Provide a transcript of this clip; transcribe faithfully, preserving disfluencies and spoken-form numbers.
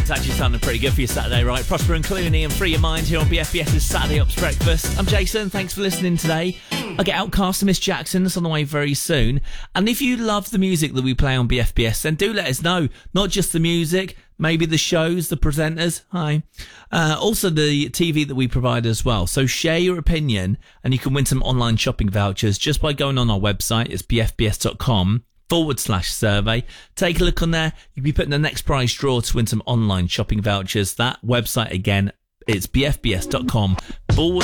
It's actually sounding pretty good for your Saturday, right? Prosper and Clooney and Free Your Mind here on BFBS's Saturday Ups Breakfast. I'm Jason, thanks for listening today. I get Outcast and Miss Jackson, that's on the way very soon. And if you love the music that we play on B F B S, then do let us know. Not just the music, maybe the shows, the presenters, hi. Uh, also the T V that we provide as well. So share your opinion and you can win some online shopping vouchers just by going on our website. It's bfbs.com forward slash survey. Take a look on there. You'll be put in the next prize draw to win some online shopping vouchers. That website again, it's bfbs.com forward